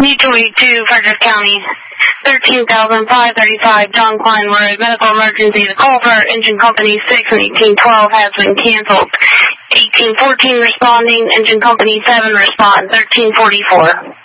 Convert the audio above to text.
Mutually to Frederick County, 13,535 John Klein Road, medical emergency. The call for engine company 6 and 1812 has been canceled. 1814 responding, engine company 7 respond, 1344.